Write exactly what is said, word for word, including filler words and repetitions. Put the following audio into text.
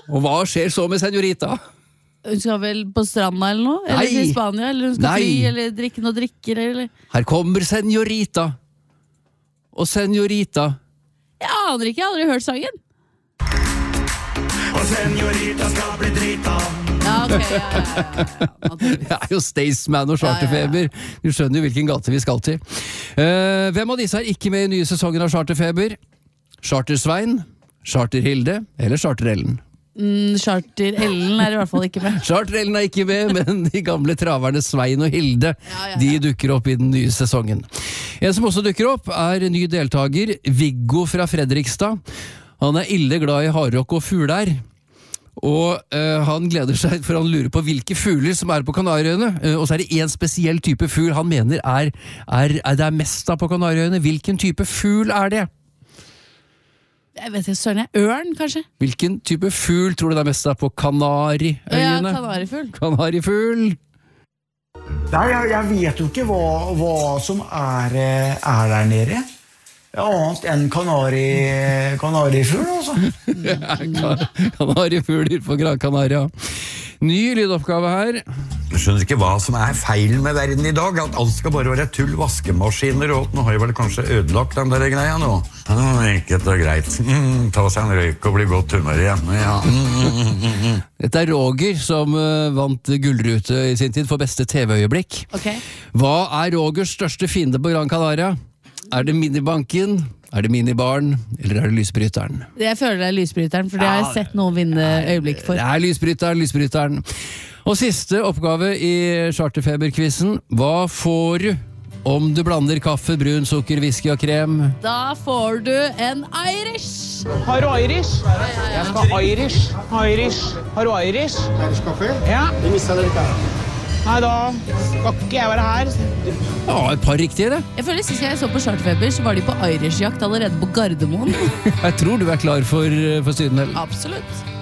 Og hva skjer så med Senorita? Hun skal vel på stranda eller noe? Eller Nei. til Spania? Eller hun skal Nei. fly? Eller drikke noe drikker? Eller? Her kommer Senorita. Og Senorita. Jeg aner ikke, jeg har aldri hørt sangen. Og Senorita skal bli drita. Ja, ok, ja, ja, ja, ja. Det er jo Staysman og Charterfeber. Du skjønner jo hvilken gate vi skal til. Uh, hvem av disse er ikke med i nye sesongen av Charterfeber? Charter-Svein, Charter-Hilde eller Charter-Ellen? Mm, Charter-Ellen er i hvert fall ikke med. Charter-Ellen er ikke med, men de gamle traverne Svein og Hilde, Ja, ja, ja. de dukker opp i den nye sesongen. En som også dukker opp er ny deltaker, Viggo fra Fredrikstad. Han er ille glad i hardrock og fugler. Og øh, han gleder seg, for han lurer på hvilke fugler som er på Kanariøyene. Uh, og så er det en spesiell type fugl han mener er, er, er det er mest av på Kanariøyene. Hvilken type fugl er det? Jeg vet ikke, søren jeg. Ørn, kanskje? Hvilken type fugl tror du det er mest av på Kanariøyene? Ja, kanarifugl. Kanarifugl. Nei, jeg, jeg vet jo ikke hva, hva som er, eh, er der nede. Annet enn kanari, kanarifugl, altså. Kanarifugler på Gran Canaria. Ny lydoppgave her. Jeg skjønner ikke hva som er feilen med verden i dag. At alt skal bare være tull, vaskemaskiner og nå har jeg vel kanskje ødelagt den der greia nå. Ja, enkelt og greit. Mm, ta seg en røyk og bli godt humør igjen. Ja. Mm. Dette er Roger som uh, vant Gullrute i sin tid for beste T V-øyeblikk. Ok. Hva er Rogers største fiende på Gran Canaria? Er det minibanken, er det minibaren, eller er det lysbryteren? Jeg føler det er lysbryteren, for det har jeg sett noen vinne øyeblikk for. Det er lysbryteren, lysbryteren. Og siste oppgave i Charterfeber-quizen. Hva får du om du blander kaffe, brun sukker, whisky og krem? Da får du en Irish! Har du Irish? Jeg skal ha Irish. Irish. Har du Irish? Irish kaffe? Ja. Det mista dere ikke. Nei, da skal ikke jeg være her. Ja, et par riktige det. Jeg føler sist jeg så på Charterfeber, så var de på Irish-jakt allerede på Gardermoen. Jeg tror du er klar for, for Syden. Absolutt.